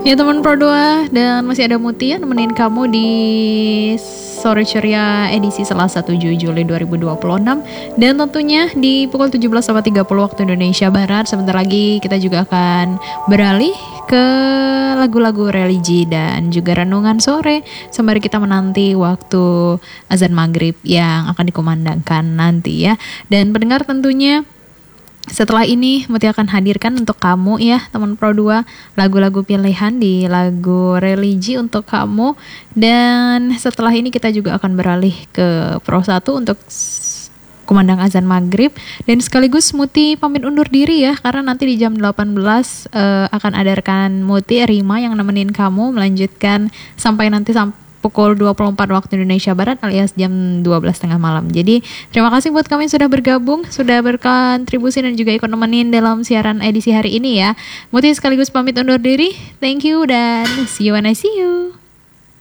Ya teman Pro 2, dan masih ada Mutia nemenin kamu di Sore Ceria edisi Selasa 7 Juli 2026. Dan tentunya di pukul 17.30 waktu Indonesia Barat. Sebentar lagi kita juga akan beralih ke lagu-lagu religi dan juga renungan sore sembari kita menanti waktu azan maghrib yang akan dikumandangkan nanti ya. Dan pendengar, tentunya setelah ini Muti akan hadirkan untuk kamu ya teman Pro 2 lagu-lagu pilihan di lagu religi untuk kamu. Dan setelah ini kita juga akan beralih ke Pro 1 untuk kumandang azan maghrib. Dan sekaligus Muti pamit undur diri ya, karena nanti di jam 18 akan ada rekan Muti Rima yang nemenin kamu melanjutkan sampai nanti pukul 24 waktu Indonesia Barat alias jam 12.30 malam. Jadi terima kasih buat kami yang sudah bergabung, sudah berkontribusi dan juga ikut nemenin dalam siaran edisi hari ini ya. Muti sekaligus pamit undur diri. Thank you dan see you when I see you.